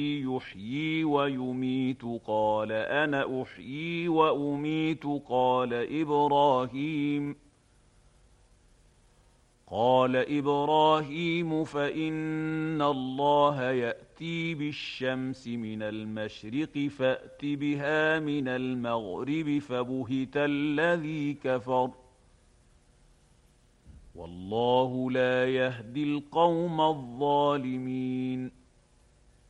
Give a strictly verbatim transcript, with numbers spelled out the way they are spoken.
يحيي ويميت قال أنا أحيي وأميت قال إبراهيم قال إبراهيم فإن الله يأتي بالشمس من المشرق فأت بها من المغرب فبهت الذي كفر والله لا يهدي القوم الظالمين